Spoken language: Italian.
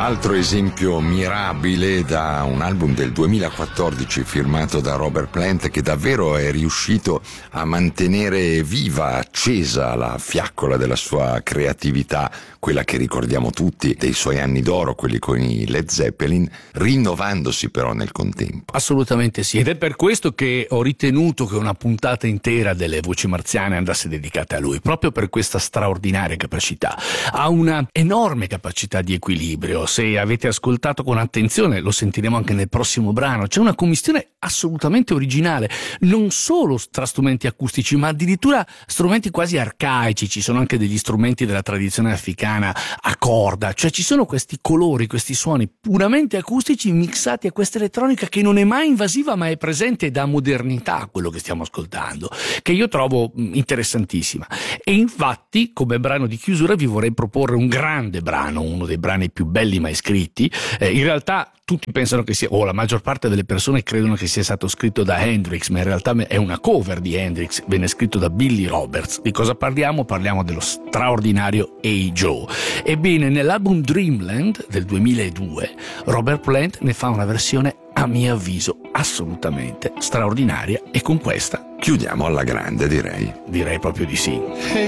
Altro esempio mirabile da un album del 2014 firmato da Robert Plant, che davvero è riuscito a mantenere viva, accesa la fiaccola della sua creatività, quella che ricordiamo tutti dei suoi anni d'oro, quelli con i Led Zeppelin, rinnovandosi però nel contempo. Assolutamente sì, ed è per questo che ho ritenuto che una puntata intera delle Voci Marziane andasse dedicata a lui, proprio per questa straordinaria capacità. Ha una enorme capacità di equilibrio. Se avete ascoltato con attenzione, lo sentiremo anche nel prossimo brano, c'è una commistione assolutamente originale, non solo tra strumenti acustici ma addirittura strumenti quasi arcaici. Ci sono anche degli strumenti della tradizione africana a corda, cioè ci sono questi colori, questi suoni puramente acustici mixati a questa elettronica che non è mai invasiva ma è presente, da modernità quello che stiamo ascoltando, che io trovo interessantissima. E infatti, come brano di chiusura, vi vorrei proporre un grande brano, uno dei brani più belli mai scritti. In realtà tutti pensano che sia, o la maggior parte delle persone credono che sia stato scritto da Hendrix, ma in realtà è una cover di Hendrix, venne scritto da Billy Roberts. Di cosa parliamo? Parliamo dello straordinario Hey Joe. Ebbene, nell'album Dreamland del 2002 Robert Plant ne fa una versione, a mio avviso, assolutamente straordinaria, e con questa chiudiamo alla grande, direi proprio di sì.